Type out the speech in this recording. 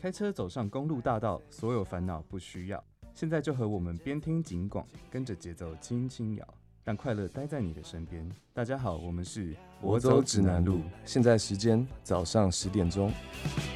开车走上公路大道，所有烦恼不需要。现在就和我们边听警广，跟着节奏轻轻摇，让快乐待在你的身边。大家好，我们是我走指南路，现在时间早上10点钟。